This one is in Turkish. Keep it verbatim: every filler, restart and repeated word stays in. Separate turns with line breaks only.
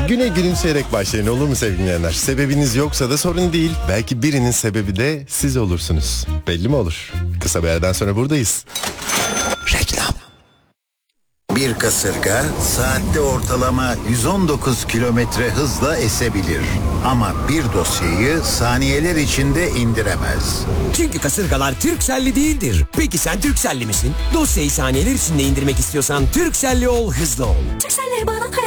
Güne gülümseyerek başlayın, olur mu sevgili dinleyenler? Sebebiniz yoksa da sorun değil. Belki birinin sebebi de siz olursunuz. Belli mi olur? Kısa bir aradan sonra buradayız. Reklam.
Bir kasırga saatte ortalama yüz on dokuz kilometre hızla esebilir. Ama bir dosyayı saniyeler içinde indiremez.
Çünkü kasırgalar Turkcell'li değildir. Peki sen Turkcell'li misin? Dosyayı saniyeler içinde indirmek istiyorsan Turkcell'li ol, hızlı ol.
Turkcell'le bağlan hayatım.